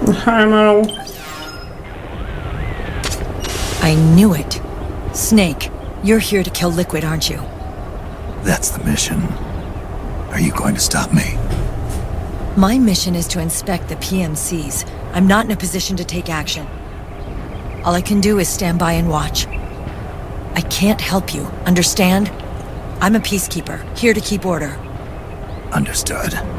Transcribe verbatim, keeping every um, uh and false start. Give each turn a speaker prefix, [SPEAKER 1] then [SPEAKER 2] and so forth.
[SPEAKER 1] Ammo.
[SPEAKER 2] I knew it. Snake, you're here to kill Liquid, aren't you?
[SPEAKER 3] That's the mission. Are you going to stop me?
[SPEAKER 2] My mission is to inspect the P M Cs. I'm not in a position to take action. All I can do is stand by and watch. I can't help you, understand? I'm a peacekeeper, here to keep order.
[SPEAKER 3] Understood.